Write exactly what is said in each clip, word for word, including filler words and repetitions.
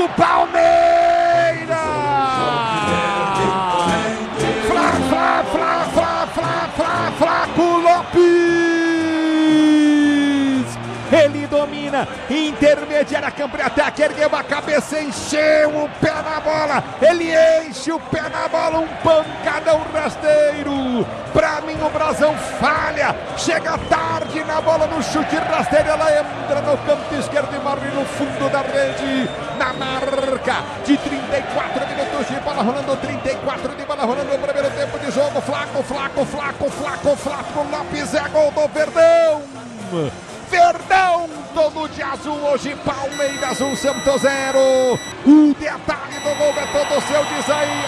do Palmeiras! Flá, flá, flá, flá, flá, flá, Flaco Lopes! Ele domina, intermediária, campo de ataque, ergueu a cabeça, encheu o pé na bola, ele enche o pé na bola, um pancadão rasteiro. Pra mim o Brasão falha, chega tarde na bola no chute rasteiro, ela entra no canto esquerdo e morre no fundo da rede, na marca de trinta e quatro minutos de bola rolando, trinta e quatro de bola rolando no primeiro tempo de jogo. Flaco, Flaco, Flaco, Flaco, Flaco Lopes, é gol do Verdão. Verdão, todo de azul hoje, Palmeiras um, Santos zero. O detalhe do gol é todo seu, diz aí.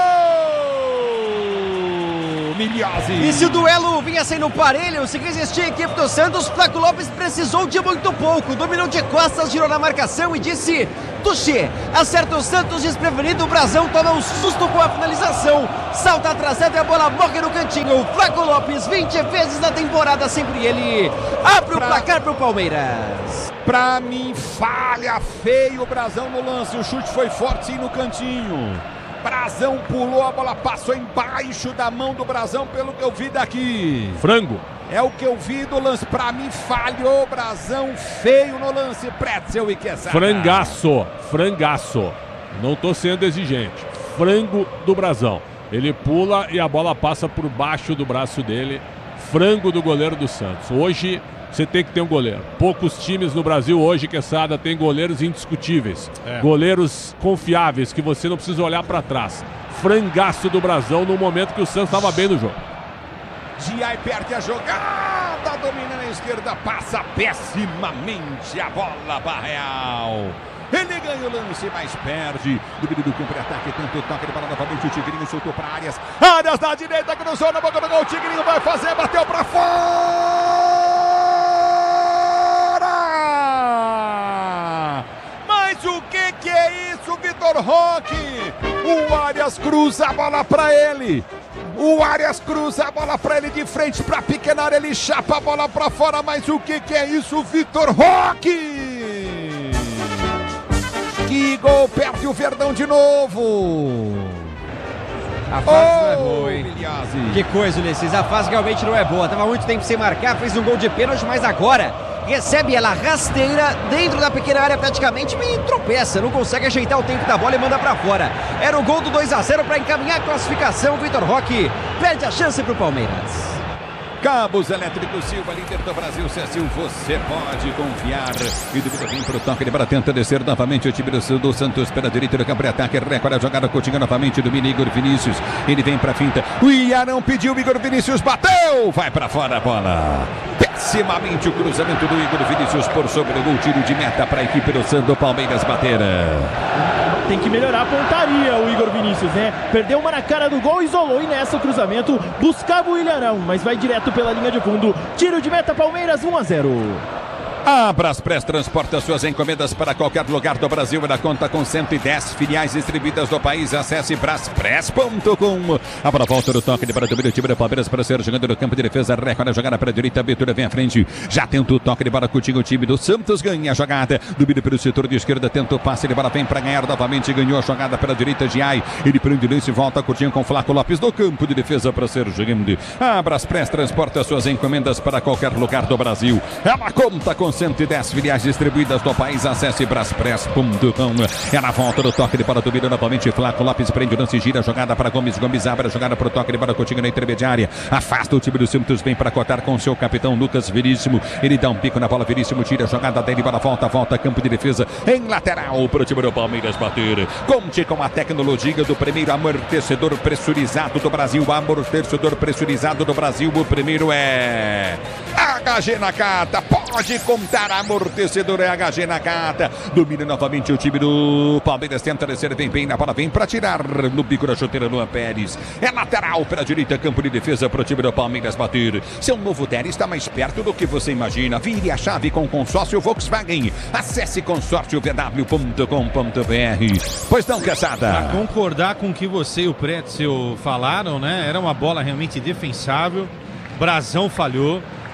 Oh! Milhose. E se o duelo vinha sendo parelho, se resistir a equipe do Santos, Flaco Lopes precisou de muito pouco. Dominou de costas, girou na marcação e disse: Tuxê, acerta o Santos desprevenido, o Brasão toma um susto com a finalização. Salta atrasado e a bola morre no cantinho. Flaco Lopes, vinte vezes na temporada, sempre ele abre pra... o placar pro Palmeiras. Pra mim, falha feio o Brasão no lance. O chute foi forte sim no cantinho. Brasão pulou, a bola passou embaixo da mão do Brasão, pelo que eu vi daqui. Frango. É o que eu vi do lance. Pra mim, falhou o Brasão feio no lance. Pretzel e Quesada. Frangaço, frangaço. Não tô sendo exigente. Frango do Brasão. Ele pula e a bola passa por baixo do braço dele. Frango do goleiro do Santos. Hoje você tem que ter um goleiro. Poucos times no Brasil hoje, Quesada, tem goleiros indiscutíveis. É. Goleiros confiáveis, que você não precisa olhar para trás. Frangaço do Brasão no momento que o Santos estava bem no jogo. Giai perde a jogada, domina na esquerda, passa pessimamente a bola para Real. Ele ganha o lance, mas perde. Domínio do campo de ataque, tanto toque de bola novamente. O Tigrinho soltou para Arias. Arias na direita, cruzou na boca do gol. O Tigrinho vai fazer, bateu para fora. Mas o que que é isso, Vitor Roque? O Arias cruza a bola para ele. O Arias cruza a bola para ele de frente para a pequena área. Ele chapa a bola para fora. Mas o que que é isso, Vitor Roque? Que gol, perde o Verdão de novo. A fase oh, não é boa, hein? Miliase. Que coisa, Ulisses. A fase realmente não é boa. Tava muito tempo sem marcar, fez um gol de pênalti, mas agora recebe ela rasteira dentro da pequena área praticamente e tropeça. Não consegue ajeitar o tempo da bola e manda pra fora. Era o gol do dois a zero para encaminhar a classificação. Vitor Roque perde a chance pro Palmeiras. Cabos Elétricos Silva, líder do Brasil, Cecil, você pode confiar. E do vem para o toque de bola, tenta descer novamente o time do, do Santos pela direita do campo de ataque. Recolhe a jogada, Coutinho novamente, domina Igor Vinícius. Ele vem para a finta. O Iarão pediu, Igor Vinícius bateu. Vai para fora a bola. Pessimamente o cruzamento do Igor Vinícius por sobre o gol, tiro de meta para a equipe do Santos. Palmeiras bater. Tem que melhorar a pontaria o Igor Vinícius, né? Perdeu uma na cara do gol, isolou e nessa o cruzamento buscava o Ilharão, mas vai direto pela linha de fundo. Tiro de meta, Palmeiras, um a zero. A Braspress transporta suas encomendas para qualquer lugar do Brasil. Ela conta com cento e dez filiais distribuídas no país. Acesse braspress ponto com. A bola volta do toque de bola do meio time do Palmeiras para ser jogando no campo de defesa. Recolhe a jogada para a direita. Abertura vem à frente. Já tenta o toque de bola Coutinho. O time do Santos ganha a jogada. Domínio pelo setor de esquerda. Tenta o passe de bola. Vem para ganhar novamente. Ganhou a jogada pela direita. Giai. Ele prende o lance e volta. Coutinho com Flaco Lopes no campo de defesa para ser jogando. A Braspress transporta suas encomendas para qualquer lugar do Brasil. Ela conta com cento e dez filiais distribuídas no país. Acesse braspress ponto com. Ela volta do toque de bola do Miro novamente. Flaco Lopes prende o lance, gira a jogada para Gomes. Gomes abre a jogada para o toque de bola Coutinho na intermediária. Afasta o time do Santos, vem para cortar com seu capitão Lucas Veríssimo. Ele dá um pico na bola, Veríssimo tira a jogada dele, bola volta, volta, campo de defesa em lateral para o time do Palmeiras bater. Conte com a tecnologia do primeiro amortecedor pressurizado do Brasil. Amortecedor pressurizado do Brasil. O primeiro é H G Nakata. Pode contar, amortecedor é H G Nakata. Domina novamente o time do Palmeiras. Tenta descer, vem bem na bola, vem para tirar no bico da chuteira Luan Pérez. É lateral para a direita, campo de defesa para o time do Palmeiras bater. Seu novo Deli está mais perto do que você imagina. Vire a chave com o consórcio Volkswagen. Acesse consórcio v w ponto com ponto b r. Pois não, Quesada. Para concordar com o que você e o Pretzel falaram, né? Era uma bola realmente defensável. Brasão falhou.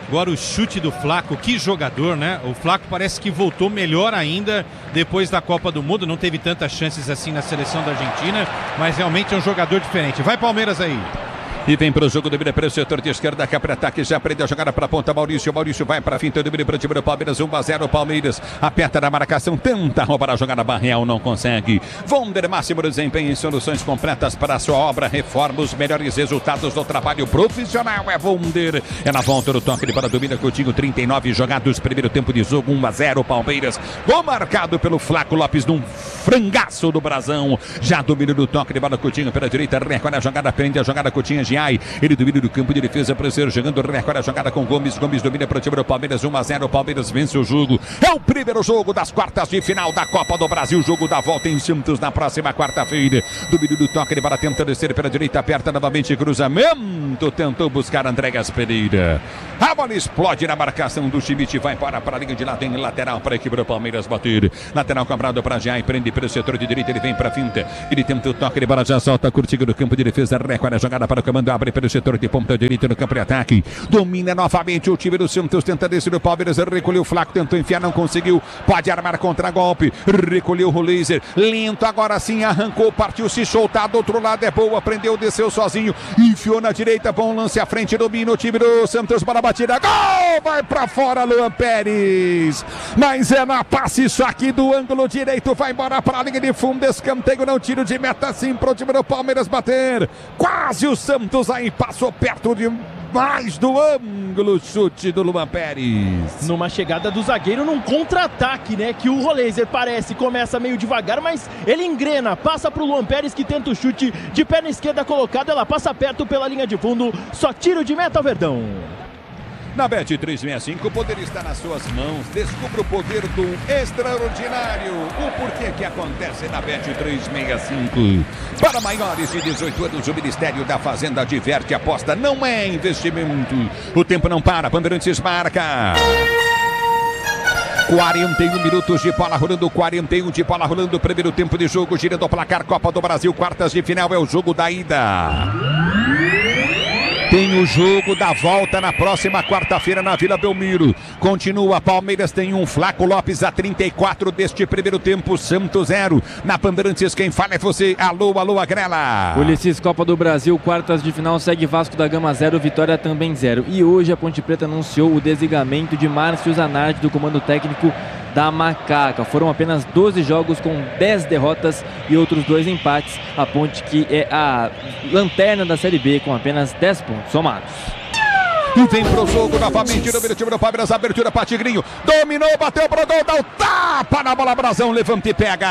Agora o chute do Flaco, que jogador, né? O Flaco parece que voltou melhor ainda depois da Copa do Mundo. Não teve tantas chances assim na seleção da Argentina, mas realmente é um jogador diferente. Vai Palmeiras aí. E vem para o jogo do Mira para o setor de esquerda, que para ataque, já aprende a jogar para a ponta. Maurício, Maurício vai para a finta do Mira para o time do Palmeiras, um a zero Palmeiras, aperta na marcação, tenta roubar a jogada, Barreal não consegue. Vonder, máximo desempenho em soluções completas para a sua obra, reforma, os melhores resultados do trabalho profissional, é Vonder. É na volta do toque de bola do Mira Coutinho, trinta e nove jogados, primeiro tempo de jogo, um a zero Palmeiras. Gol marcado pelo Flaco Lopes num frangaço do Brasão. Já domina do toque de bola Coutinho pela direita, recolhe a jogada, prende a jogada Coutinho. Ele domina do campo de defesa para ser jogando, recolhe a jogada com Gomes. Gomes domina para o time do Palmeiras, um a zero. Palmeiras vence o jogo. É o primeiro jogo das quartas de final da Copa do Brasil. Jogo da volta em Santos na próxima quarta-feira. Domínio do toque de bola, tenta descer pela direita, aperta novamente, cruzamento. Tentou buscar André Pereira. A bola explode na marcação do Schmidt, vai para para a linha de lado em lateral para a equipe do Palmeiras bater. Lateral cobrado para Jai, prende pelo setor de direita, ele vem para a finta. Ele tenta o toque de bola, já solta, curtindo no campo de defesa, recolhe a jogada para o comando. Abre pelo setor de ponta direita no campo de ataque. Domina novamente o time do Santos. Tenta descer o Palmeiras. Recolheu o Flaco. Tentou enfiar. Não conseguiu. Pode armar contra-golpe. Recolheu o laser. Lento. Agora sim. Arrancou. Partiu se soltar. Do outro lado é boa. Prendeu. Desceu sozinho. Enfiou na direita. Bom lance à frente. Domina o time do Santos para a batida. Gol! Vai para fora Luan Pérez. Mas é na passe. Isso aqui do ângulo direito. Vai embora para a linha de fundo. Escanteio. Não tiro de meta sim para o time do Palmeiras bater. Quase o Santos aí passou perto de mais do ângulo, chute do Luan Pérez. Numa chegada do zagueiro num contra-ataque, né? Que o Roleiser parece, começa meio devagar, mas ele engrena, passa pro Luan Pérez que tenta o chute de perna esquerda colocada, ela passa perto pela linha de fundo, só tiro de meta Verdão. Na Bet trezentos e sessenta e cinco, o poder está nas suas mãos. Descubra o poder do extraordinário. O porquê que acontece na Bet trezentos e sessenta e cinco. Para maiores de dezoito anos, o Ministério da Fazenda diverte, aposta, não é investimento. O tempo não para, Bandeirantes marca. quarenta e um minutos de bola rolando, quarenta e um de bola rolando, primeiro tempo de jogo, girando o placar, Copa do Brasil, quartas de final, é o jogo da ida. Tem o jogo da volta na próxima quarta-feira na Vila Belmiro. Continua, Palmeiras tem um, Flaco Lopes a trinta e quatro deste primeiro tempo, Santos zero. Na Bandeirantes, quem fala é você. Alô, alô, Agrela. Ulisses, Copa do Brasil, quartas de final, segue Vasco da Gama zero, Vitória também zero. E hoje a Ponte Preta anunciou o desligamento de Márcio Zanardi do comando técnico da Macaca. Foram apenas doze jogos com dez derrotas e outros dois empates. A Ponte, que é a lanterna da Série B, com apenas dez pontos somados. E vem pro jogo novamente, no time do Palmeiras, abertura para Tigrinho, dominou, bateu pro gol, dá o tapa na bola, Brasão, levanta e pega.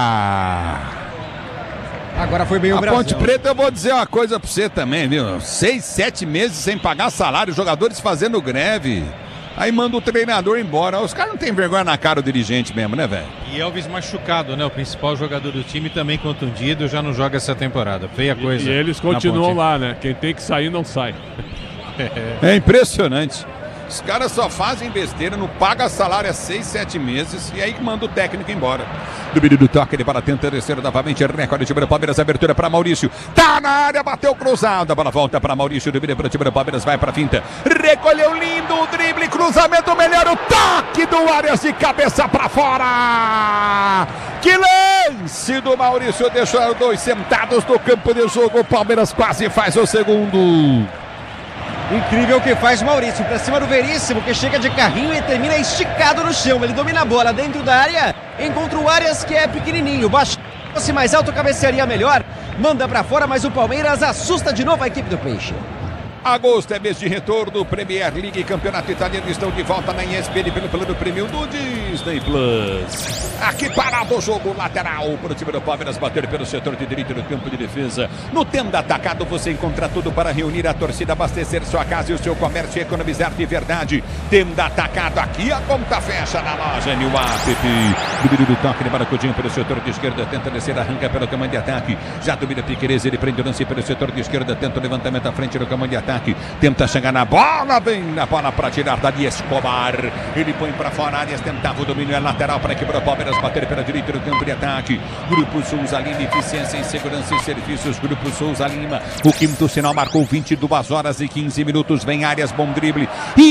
Agora foi bem o a Brasil. Ponte Preta, eu vou dizer uma coisa pra você também, viu? Seis, sete meses sem pagar salário, jogadores fazendo greve. Aí manda o treinador embora. Os caras não tem vergonha na cara, o dirigente mesmo, né, velho? E Elvis machucado, né? O principal jogador do time também contundido, já não joga essa temporada. Feia coisa. E, e eles continuam lá, né? Quem tem que sair, não sai. É impressionante. Os caras só fazem besteira, não paga salário há seis, sete meses e aí manda o técnico embora. Domínio do toque, ele para tentar descer novamente, recorde o time do Palmeiras, abertura para Maurício, tá na área, bateu cruzado, a bola volta para Maurício, domínio para o time do Palmeiras, vai para a finta, recolheu lindo o drible, cruzamento, melhor o toque do Arias de cabeça para fora. Que lance do Maurício, deixou os dois sentados no campo de jogo, o Palmeiras quase faz o segundo. Incrível o que faz o Maurício, pra cima do Veríssimo, que chega de carrinho e termina esticado no chão. Ele domina a bola dentro da área, encontra o Arias, que é pequenininho, baixo, se mais alto, cabecearia melhor, manda pra fora, mas o Palmeiras assusta de novo a equipe do Peixe. Agosto é mês de retorno, Premier League e Campeonato Italiano estão de volta na E S P N pelo plano premium do Disney Plus. Aqui parado o jogo lateral para o time do Palmeiras bater pelo setor de direita do campo de defesa. No Tenda Atacado você encontra tudo para reunir a torcida, abastecer sua casa e o seu comércio e economizar de verdade. Tenda Atacado, aqui a conta fecha na loja New App. Domínio do toque de Maracudinho pelo setor de esquerda, tenta descer, arranca pelo comando de ataque. Já domina Piquerez, ele prende o lance pelo setor de esquerda, tenta o levantamento à frente do comando de ataque. Tenta chegar na bola, vem na bola para tirar Dani Escobar. Ele põe para fora, Arias tentava o domínio, é lateral para a equipe do Palmeiras bater pela direita do campo de ataque. Grupo Souza Lima, eficiência em segurança e serviços. Grupo Souza Lima, o quinto sinal marcou vinte e duas horas e quinze minutos. Vem Arias, bom drible, escapa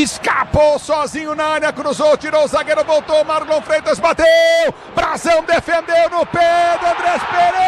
limpou sozinho na área, cruzou, tirou o zagueiro, voltou, Marlon Freitas bateu, Brazão defendeu no pé do Andrés Pereira.